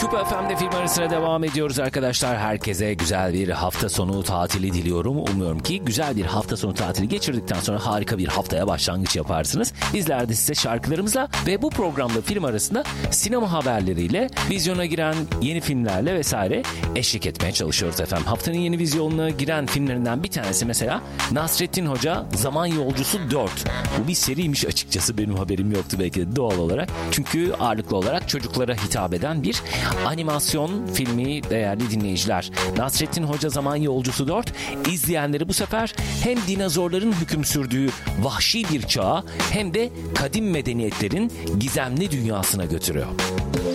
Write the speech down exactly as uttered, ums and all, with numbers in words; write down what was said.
Süper F M'de film arasına devam ediyoruz arkadaşlar. Herkese güzel bir hafta sonu tatili diliyorum. Umuyorum ki güzel bir hafta sonu tatili geçirdikten sonra harika bir haftaya başlangıç yaparsınız. Bizler de size şarkılarımızla ve bu programda film arasında sinema haberleriyle, vizyona giren yeni filmlerle vesaire eşlik etmeye çalışıyoruz efendim. Haftanın yeni vizyonuna giren filmlerinden bir tanesi mesela Nasrettin Hoca Zaman Yolcusu dört. Bu bir seriymiş açıkçası, benim haberim yoktu belki de doğal olarak. Çünkü ağırlıklı olarak çocuklara hitap eden bir animasyon filmi değerli dinleyiciler. Nasrettin Hoca Zaman Yolcusu dört izleyenleri bu sefer hem dinozorların hüküm sürdüğü vahşi bir çağa hem de kadim medeniyetlerin gizemli dünyasına götürüyor.